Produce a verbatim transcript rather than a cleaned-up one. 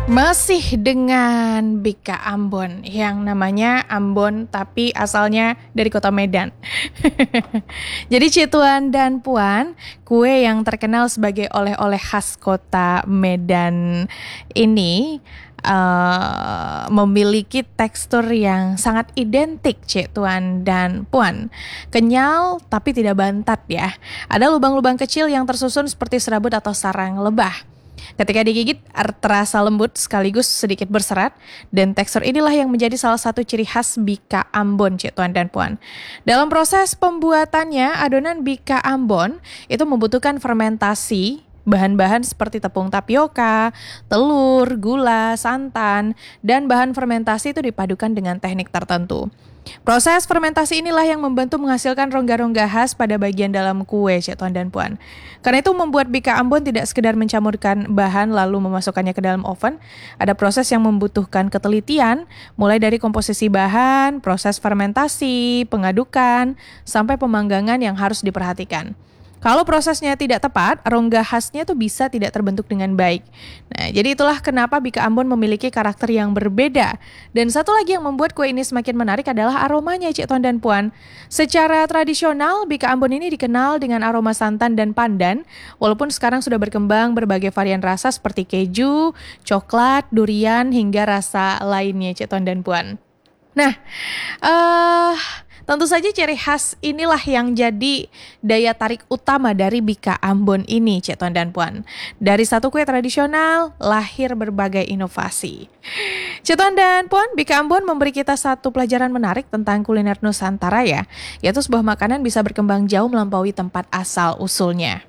Masih dengan Bika Ambon yang namanya Ambon tapi asalnya dari kota Medan. Jadi Cituan dan Puan, kue yang terkenal sebagai oleh-oleh khas kota Medan ini uh, memiliki tekstur yang sangat identik Cituan dan Puan. Kenyal tapi tidak bantat ya. Ada lubang-lubang kecil yang tersusun seperti serabut atau sarang lebah. Ketika digigit terasa lembut sekaligus sedikit berserat, dan tekstur inilah yang menjadi salah satu ciri khas Bika Ambon Cituan dan Puan. Dalam proses pembuatannya, adonan Bika Ambon itu membutuhkan fermentasi bahan-bahan seperti tepung tapioka, telur, gula, santan, dan bahan fermentasi itu dipadukan dengan teknik tertentu. Proses fermentasi inilah yang membantu menghasilkan rongga-rongga khas pada bagian dalam kue Cituan dan Puan. Karena itu membuat Bika Ambon tidak sekedar mencampurkan bahan lalu memasukkannya ke dalam oven. Ada proses yang membutuhkan ketelitian, mulai dari komposisi bahan, proses fermentasi, pengadukan, sampai pemanggangan yang harus diperhatikan. Kalau prosesnya tidak tepat, rongga khasnya itu bisa tidak terbentuk dengan baik. Nah, jadi itulah kenapa Bika Ambon memiliki karakter yang berbeda. Dan satu lagi yang membuat kue ini semakin menarik adalah aromanya Cituan dan Puan. Secara tradisional, Bika Ambon ini dikenal dengan aroma santan dan pandan, walaupun sekarang sudah berkembang berbagai varian rasa seperti keju, coklat, durian, hingga rasa lainnya Cituan dan Puan. Nah, uh, tentu saja ciri khas inilah yang jadi daya tarik utama dari Bika Ambon ini, Cituan dan Puan. Dari satu kue tradisional, lahir berbagai inovasi. Cituan dan Puan, Bika Ambon memberi kita satu pelajaran menarik tentang kuliner Nusantara ya, yaitu sebuah makanan bisa berkembang jauh melampaui tempat asal-usulnya.